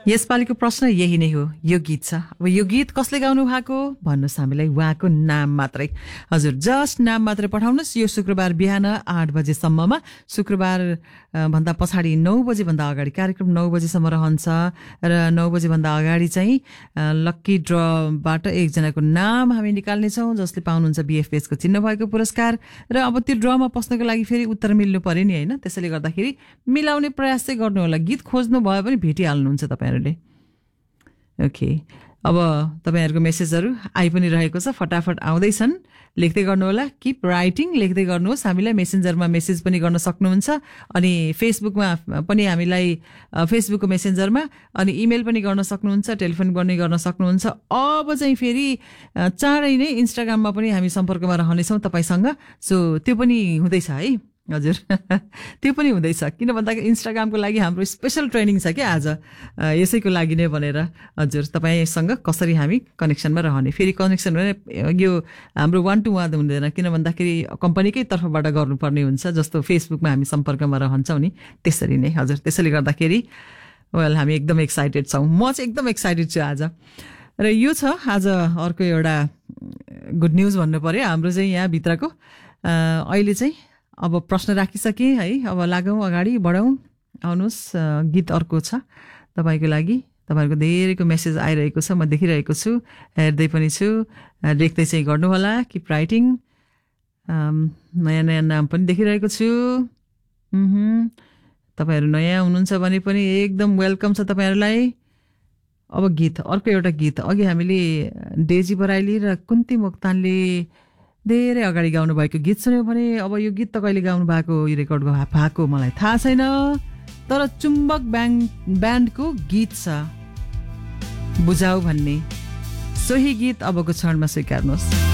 यसपालिको प्रश्न यही नै हो, यो गीत छ। अब यो गीत कसले गाउनु भएको भन्नुहोस् हामीलाई, उहाँको नाम मात्रै। हजुर, जस्ट नाम मात्रै पठाउनुहोस्। यो शुक्रबार बिहान 8 बजेसम्ममा, शुक्रबार भन्दा पछाडि 9 बजेभन्दा अगाडि, कार्यक्रम 9 बजेसम्म रहन्छ र 9 बजेभन्दा अगाडि चाहिँ लक्की ड्रबाट एकजनाको नाम हामी निकाल्नेछौँ जसले पाउनुहुन्छ BFPSको चिन्ह भएको पुरस्कार। र अब त्यो ड्रमा पस्नको लागि फेरि उत्तर मिल्नु पर्यो नि होइन, त्यसैले गर्दाखेरि मिलाउने प्रयास चाहिँ गर्नु होला। गीत खोज्नु भयो भने भेटिहाल्नुहुन्छ तपाईँहरूले। ओके, अब तपाईँहरूको मेसेजहरू आइ पनि रहेको छ, फटाफट आउँदैछन्। लेख्दै गर्नुहोला, किप राइटिङ, लेख्दै गर्नुहोस्। हामीलाई मेसेन्जरमा मेसेज पनि गर्न सक्नुहुन्छ, अनि फेसबुकमा पनि हामीलाई, फेसबुकको मेसेन्जरमा, अनि इमेल पनि गर्न सक्नुहुन्छ, टेलिफोन पनि गर्न सक्नुहुन्छ। अब चाहिँ फेरि चाँडै नै इन्स्टाग्राममा पनि हामी सम्पर्कमा रहनेछौँ तपाईँसँग। सो त्यो पनि हुँदैछ है। हजुर त्यो पनि हुँदैछ, किन भन्दाखेरि इन्स्टाग्रामको लागि हाम्रो स्पेसल ट्रेनिङ छ क्या आज, यसैको लागि नै भनेर। हजुर, तपाईँसँग कसरी हामी कनेक्सनमा रहने, फेरि कनेक्सन भने यो हाम्रो 1 to 1 हुँदैन, किन भन्दाखेरि कम्पनीकै तर्फबाट गर्नुपर्ने हुन्छ। जस्तो फेसबुकमा हामी सम्पर्कमा रहन्छौँ नि, त्यसरी नै। हजुर, त्यसैले गर्दाखेरि वेल हामी एकदम एक्साइटेड छौँ। म चाहिँ एकदम एक्साइटेड छु आज। र यो छ आज अर्को एउटा गुड न्युज भन्नु पर्यो हाम्रो चाहिँ यहाँभित्रको। अहिले चाहिँ अब प्रश्न राखिसकेँ है, अब लागौँ अगाडि बढौँ। आउनुहोस्, गीत अर्को छ तपाईँको लागि। तपाईँहरूको धेरैको मेसेज आइरहेको छ, म देखिरहेको छु, हेर्दै पनि छु। लेख्दै चाहिँ गर्नुहोला, किप राइटिङ। नयाँ नयाँ नाम पनि देखिरहेको छु। तपाईँहरू नयाँ हुनुहुन्छ भने पनि एकदम वेलकम छ तपाईँहरूलाई। अब गीत, अर्को एउटा गीत अघि हामीले डेजी बराइली र कुन्ती मोक्तानले धेरै अगाडि गाउनु भएको गीत सुन्यो भने अब यो गीत त कहिले गाउनु भएको, यो रेकर्ड भएको मलाई थाहा छैन, तर चुम्बक ब्यान्डको गीत छ बुझाऊ भन्ने। सोही गीत अबको क्षणमा स्वीकार्नुहोस्।